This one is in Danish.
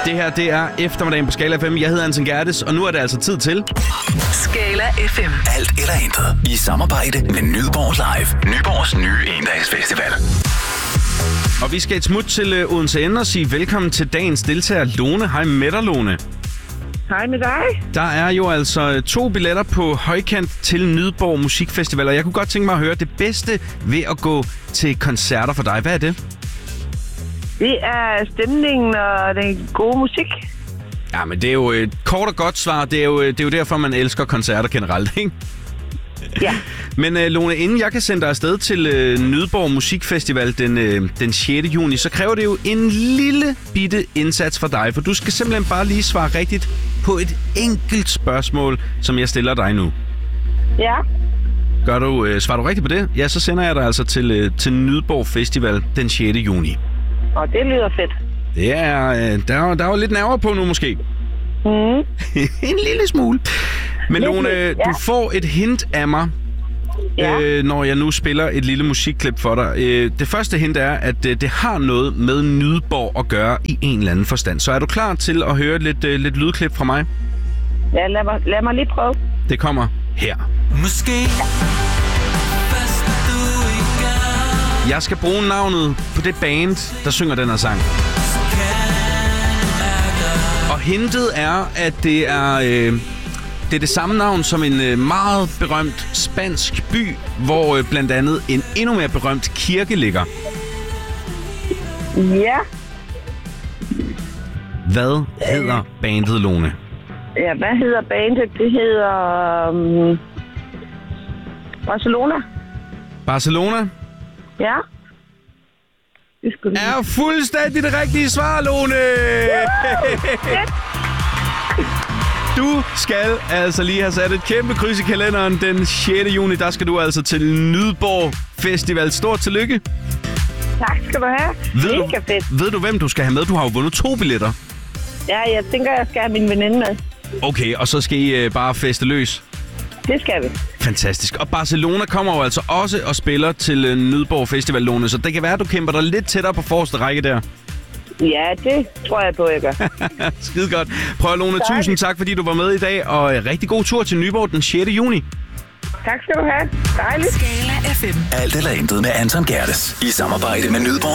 Det her, det er eftermiddagen på Skala FM. Jeg hedder Anton Gerdes, og nu er det altså tid til... Skala FM. Alt eller intet. I samarbejde med Nyborg Live. Nyborgs nye endagsfestival. Og vi skal et smut til Odense Ende og sige velkommen til dagens deltager, Lone. Hej med dig, Lone. Hej med dig. Der er jo altså 2 billetter på højkant til Nyborg Musikfestival, og jeg kunne godt tænke mig at høre det bedste ved at gå til koncerter for dig. Hvad er det? Det er stemningen og den gode musik. Ja, men det er jo et kort og godt svar. Det er jo derfor, man elsker koncerter generelt, ikke? Ja. Men Lone, inden jeg kan sende dig afsted til Nyborg Musikfestival den 6. juni, så kræver det jo en lille bitte indsats for dig, for du skal simpelthen bare lige svare rigtigt på et enkelt spørgsmål, som jeg stiller dig nu. Ja. Svarer du rigtigt på det? Ja, så sender jeg dig altså til Nyborg Festival den 6. juni. Og det lyder fedt. Det er... Der er jo lidt nerver på nu, måske. En lille smule. Men Lone, du får et hint af mig, når jeg nu spiller et lille musikklip for dig. Det første hint er, at det har noget med Nyborg at gøre i en eller anden forstand. Så er du klar til at høre lidt lydklip fra mig? Ja, lad mig lige prøve. Det kommer her. Måske. Jeg skal bruge navnet på det band, der synger den her sang. Og hintet er, at det er det samme navn som en meget berømt spansk by, hvor blandt andet en endnu mere berømt kirke ligger. Ja. Hvad hedder bandet, Lone? Ja, hvad hedder bandet? Det hedder Barcelona. Barcelona? Ja. Det er fuldstændig det rigtige svar, Lone! Du skal altså lige have sat et kæmpe kryds i kalenderen den 6. juni. Der skal du altså til Nyborg Festival. Stort tillykke. Tak skal du have. Mega fedt. Ved du, hvem du skal have med? Du har jo vundet 2 billetter. Ja, jeg tænker, jeg skal have min veninde med. Okay, og så skal I bare feste løs. Det skal vi. Fantastisk. Og Barcelona kommer jo altså også og spiller til Nyborg Festival, Lone. Så det kan være, at du kæmper dig lidt tættere på forreste række der. Ja, det tror jeg på, jeg gør. Skide godt. Prøv at Lone, tusind tak, fordi du var med i dag. Og rigtig god tur til Nyborg den 6. juni. Tak skal du have. Dejligt. Skala FM. Alt eller intet med Anton Gerdes. I samarbejde med Nyborg